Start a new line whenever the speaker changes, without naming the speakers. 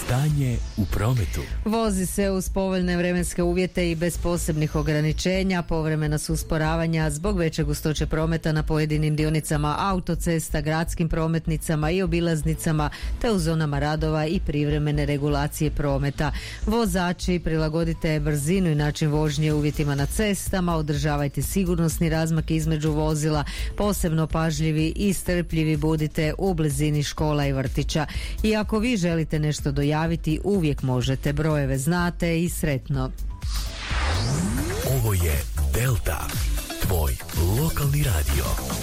Stanje u prometu.
Vozi se uz povoljne vremenske uvjete i bez posebnih ograničenja. Povremena su usporavanja zbog veće gustoće prometa na pojedinim dionicama autocesta, gradskim prometnicama i obilaznicama, te u zonama radova i privremene regulacije prometa. Vozači, prilagodite brzinu i način vožnje uvjetima na cestama, održavajte sigurnosni razmak između vozila, posebno pažljivi i strpljivi budite u blizini škola i vrtića. I ako vi želite nešto dojaviti, uvijek možete. Brojeve znate i sretno.
Ovo je Delta, tvoj lokalni radio.